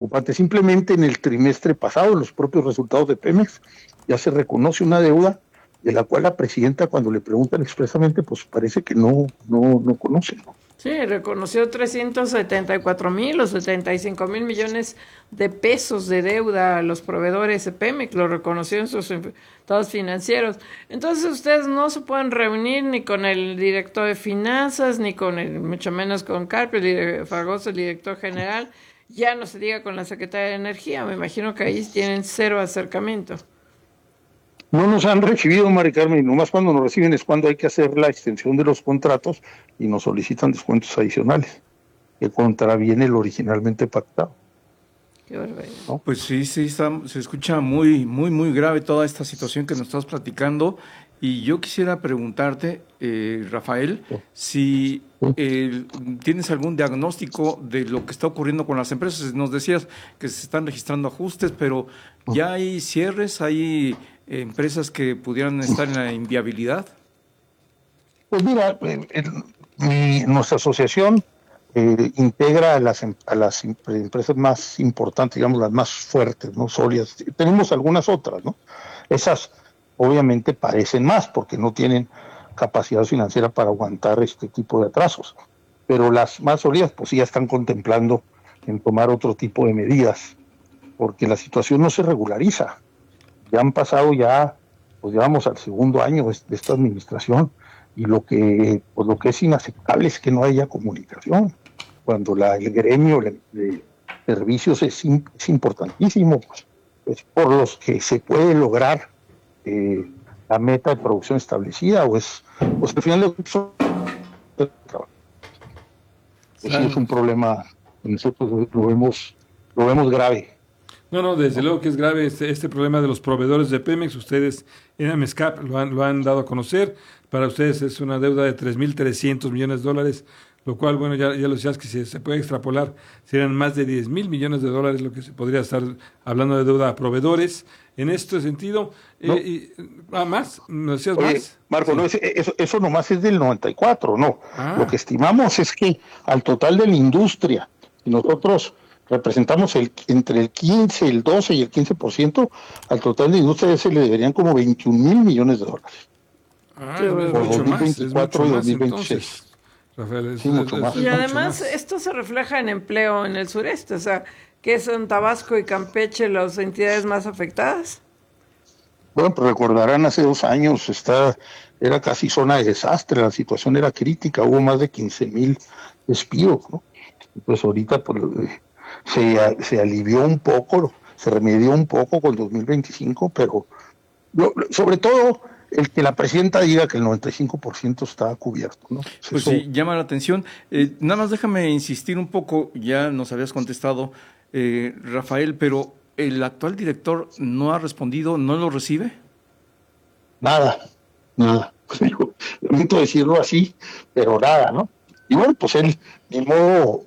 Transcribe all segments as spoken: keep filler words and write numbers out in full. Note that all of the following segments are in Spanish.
preocupante. Simplemente en el trimestre pasado, los propios resultados de Pemex, ya se reconoce una deuda de la cual la presidenta, cuando le preguntan expresamente, pues parece que no, no, no conoce, ¿no? Sí, reconoció trescientos setenta y cuatro mil o setenta y cinco mil millones de pesos de deuda a los proveedores de Pemex, lo reconoció en sus estados financieros. Entonces ustedes no se pueden reunir ni con el director de finanzas, ni con el, mucho menos con Carpio, el Fragoso, el director general, ya no se diga con la secretaria de Energía. Me imagino que ahí tienen cero acercamiento. No nos han recibido, Mari Carmen, nomás cuando nos reciben es cuando hay que hacer la extensión de los contratos y nos solicitan descuentos adicionales, que contraviene lo originalmente pactado. Qué barbaridad. ¿No? Pues sí, sí, está, se escucha muy, muy, muy grave toda esta situación que nos estás platicando. Y yo quisiera preguntarte, eh, Rafael, sí. si eh, tienes algún diagnóstico de lo que está ocurriendo con las empresas. Nos decías que se están registrando ajustes, pero ¿ya hay cierres? ¿Hay empresas que pudieran estar en la inviabilidad? Pues mira, eh, eh, nuestra asociación eh, integra a las, a las empresas más importantes, digamos las más fuertes, ¿no? Sólidas. Tenemos algunas otras, ¿no? Esas obviamente parecen más porque no tienen capacidad financiera para aguantar este tipo de atrasos. Pero las más sólidas pues sí ya están contemplando en tomar otro tipo de medidas, porque la situación no se regulariza. Ya han pasado ya, pues digamos, al segundo año de esta administración, y lo que pues lo que es inaceptable es que no haya comunicación, cuando la, el gremio de servicios es, es importantísimo, pues, es por los que se puede lograr eh, la meta de producción establecida, o es, pues al final de eso es un problema, nosotros lo vemos, lo vemos grave. No, no, desde luego que es grave este, este problema de los proveedores de Pemex. Ustedes en AMESCAP lo han, lo han dado a conocer. Para ustedes es una deuda de tres mil trescientos millones de dólares, lo cual, bueno, ya, ya lo decías que si se puede extrapolar, serían más de diez mil millones de dólares lo que se podría estar hablando de deuda a proveedores. En este sentido, no. eh, y, ah, ¿más? ¿No decías Oye, más? Marco, Sí. no, eso, eso nomás es del noventa y cuatro, no. Ah. Lo que estimamos es que al total de la industria, y nosotros representamos el, entre el quince, el doce y el quince por ciento, al total de industria se le deberían como veintiún mil millones de dólares. Ah, Sí, es por mucho más, es dos mil veinticuatro mucho y más dos mil veintiséis. entonces, Rafael. Es, Sí, mucho es, más. es Y mucho además más. esto se refleja en empleo en el sureste, o sea, que son Tabasco y Campeche las entidades más afectadas. Bueno, pues recordarán, hace dos años está, era casi zona de desastre, la situación era crítica, hubo más de quince mil despidos, ¿no? Pues ahorita pues, se, se alivió un poco, se remedió un poco con dos mil veinticinco, pero lo, sobre todo el que la presidenta diga que el noventa y cinco por ciento está cubierto, ¿no? Pues Eso, sí, llama la atención. Eh, nada más déjame insistir un poco, ya nos habías contestado, eh, Rafael, pero ¿el actual director no ha respondido, no lo recibe? Nada, nada. Lamento decirlo así, pero nada, ¿no? Y bueno, pues él, ni modo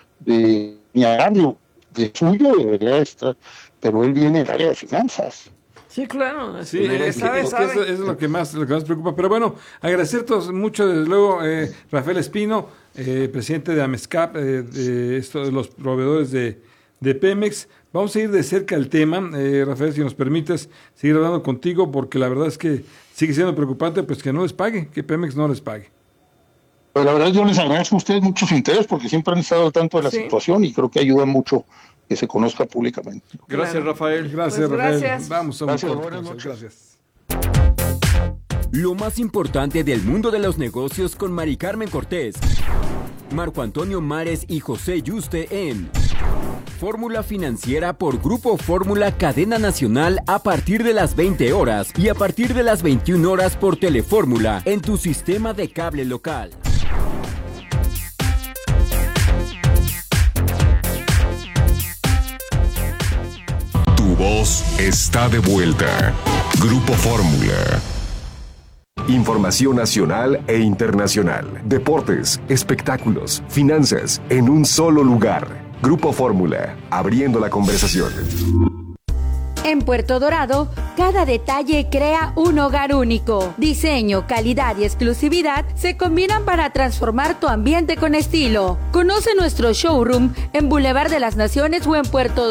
de ni agarro de suyo debería estar, pero él viene del área de finanzas. Sí, claro. Sí, sabe, es, sabe, es, sabe. que eso, eso es lo que más lo que más preocupa. Pero bueno, agradecerte mucho, desde luego, eh, Rafael Espino, eh, presidente de AMESCAP, eh, de, esto, de los proveedores de, de Pemex. Vamos a ir de cerca al tema, eh, Rafael, si nos permites seguir hablando contigo, porque la verdad es que sigue siendo preocupante pues que no les pague, que Pemex no les pague. Pero la verdad yo les agradezco a ustedes mucho su interés, porque siempre han estado al tanto de la Sí. situación y creo que ayuda mucho que se conozca públicamente. Gracias, Claro. Rafael. Gracias, Pues Rafael. gracias. Vamos a un Gracias, corte, buenas Rafael. noches. Gracias. Lo más importante del mundo de los negocios con Mari Carmen Cortés, Marco Antonio Mares y José Yuste en Fórmula Financiera por Grupo Fórmula Cadena Nacional a partir de las veinte horas y a partir de las veintiuna horas por Telefórmula en tu sistema de cable local. Tu voz está de vuelta. Grupo Fórmula. Información nacional e internacional. Deportes, espectáculos, finanzas, en un solo lugar. Grupo Fórmula, abriendo la conversación. En Puerto Dorado, cada detalle crea un hogar único. Diseño, calidad y exclusividad se combinan para transformar tu ambiente con estilo. Conoce nuestro showroom en Boulevard de las Naciones o en Puerto Dorado.